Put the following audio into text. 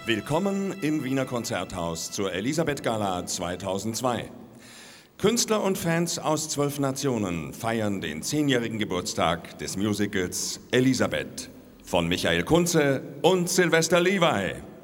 Willkommen im Wiener Konzerthaus zur Elisabeth Gala 2002. Künstler und Fans aus 12 Nationen feiern den 10-jährigen Geburtstag des Musicals Elisabeth von Michael Kunze und Sylvester Levi.